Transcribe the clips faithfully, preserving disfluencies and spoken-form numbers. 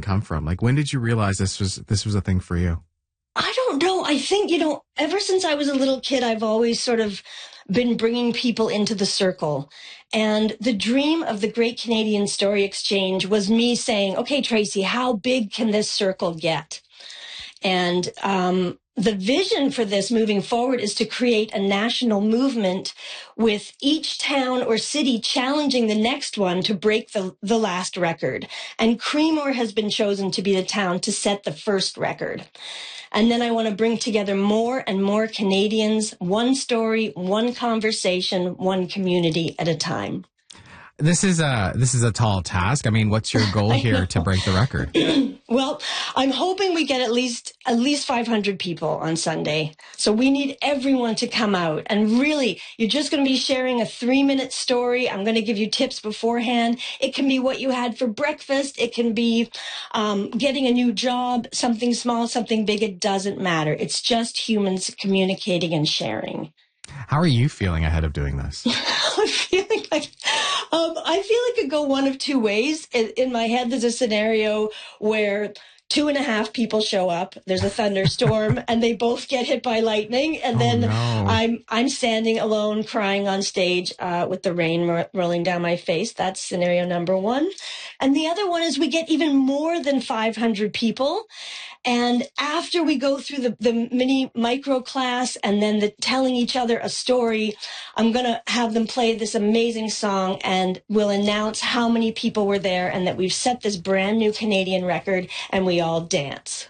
come from? Like, when did you realize this was this was a thing for you? I don't know. I think, you know, ever since I was a little kid, I've always sort of been bringing people into the circle. And the dream of the Great Canadian Story Exchange was me saying, okay, Tracy, how big can this circle get? And um, the vision for this moving forward is to create a national movement with each town or city challenging the next one to break the, the last record. And Creemore has been chosen to be the town to set the first record. And then I want to bring together more and more Canadians, one story, one conversation, one community at a time. This is a this is a tall task. I mean, what's your goal here to break the record? Well, I'm hoping we get at least at least five hundred people on Sunday. So we need everyone to come out. And really, you're just going to be sharing a three-minute story. I'm going to give you tips beforehand. It can be what you had for breakfast. It can be um, getting a new job, something small, something big. It doesn't matter. It's just humans communicating and sharing. How are you feeling ahead of doing this? I'm feeling like, um, I feel it could go one of two ways. In, in my head, there's a scenario where two and a half people show up. There's a thunderstorm, and they both get hit by lightning. And Oh, then no. I'm I'm standing alone, crying on stage uh, with the rain ro- rolling down my face. That's scenario number one. And the other one is we get even more than five hundred people. And after we go through the, the mini micro class and then the telling each other a story, I'm going to have them play this amazing song, and we'll announce how many people were there and that we've set this brand new Canadian record, and we all dance.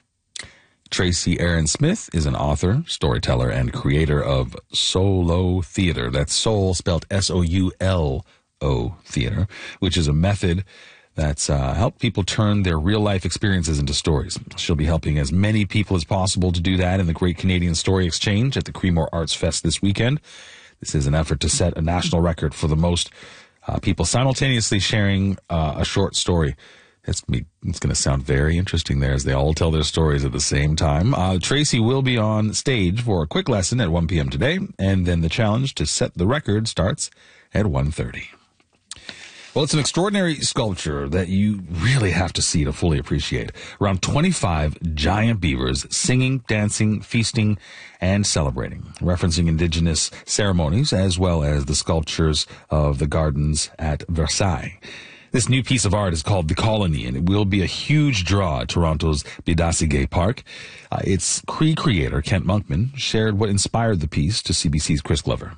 Tracy Aaron Smith is an author, storyteller, and creator of Solo Theater. That's Soul spelled S O U L O Theater, which is a method that's uh, helped people turn their real-life experiences into stories. She'll be helping as many people as possible to do that in the Great Canadian Story Exchange at the Creemore Arts Fest this weekend. This is an effort to set a national record for the most uh, people simultaneously sharing uh, a short story. It's, it's going to sound very interesting there as they all tell their stories at the same time. Uh, Tracy will be on stage for a quick lesson at one p.m. today, and then the challenge to set the record starts at one thirty. Well, it's an extraordinary sculpture that you really have to see to fully appreciate. Around twenty-five giant beavers singing, dancing, feasting, and celebrating, referencing indigenous ceremonies as well as the sculptures of the gardens at Versailles. This new piece of art is called The Colony, and it will be a huge draw at Toronto's Bédassigay Park. Uh, its Cree creator, Kent Monkman, shared what inspired the piece to C B C's Chris Glover.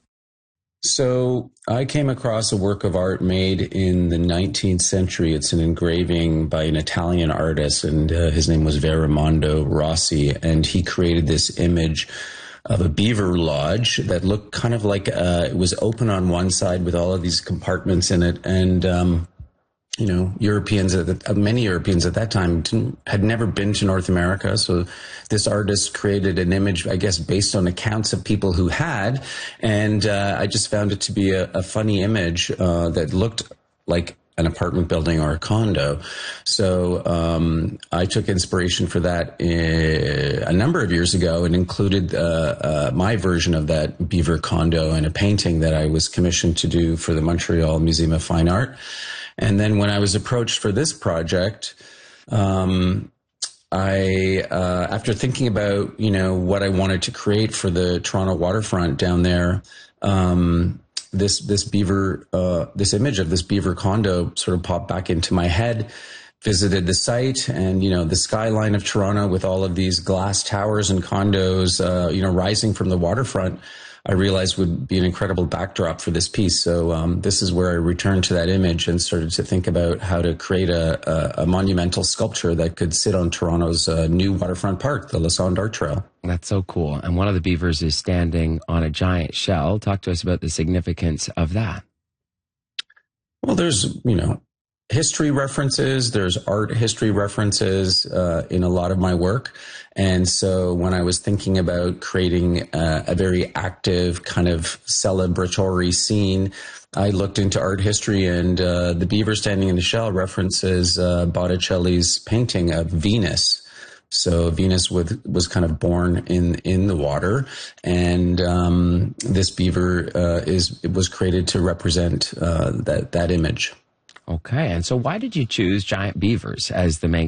So I came across a work of art made in the nineteenth century. It's an engraving by an Italian artist, and uh, his name was Verimondo Rossi, and he created this image of a beaver lodge that looked kind of like uh, it was open on one side with all of these compartments in it, and um, you know, Europeans, at the, uh, many Europeans at that time didn't, had never been to North America. So this artist created an image, I guess, based on accounts of people who had. And uh, I just found it to be a, a funny image uh, that looked like an apartment building or a condo. So um, I took inspiration for that uh, a number of years ago and included uh, uh, my version of that beaver condo in a painting that I was commissioned to do for the Montreal Museum of Fine Art. And then when I was approached for this project, um, I, uh, after thinking about, you know, what I wanted to create for the Toronto waterfront down there, um, this, this beaver, uh, this image of this beaver condo sort of popped back into my head. Visited the site, and, you know, the skyline of Toronto with all of these glass towers and condos, uh, you know, rising from the waterfront, I realized would be an incredible backdrop for this piece. So um, this is where I returned to that image and started to think about how to create a, a, a monumental sculpture that could sit on Toronto's uh, new waterfront park, the Lassonde Art Trail. That's so cool. And one of the beavers is standing on a giant shell. Talk to us about the significance of that. Well, there's, you know, history references, there's art history references uh, in a lot of my work. And so when I was thinking about creating uh, a very active kind of celebratory scene, I looked into art history, and uh, the beaver standing in the shell references uh, Botticelli's painting of Venus. So Venus was, was kind of born in, in the water, and um, this beaver uh, is it was created to represent uh, that, that image. Okay, and so why did you choose giant beavers as the main